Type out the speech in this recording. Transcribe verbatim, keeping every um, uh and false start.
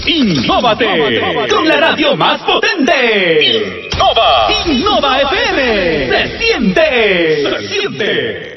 Innóvate con la radio más potente. Innova. Innova F M. Se siente. Se siente.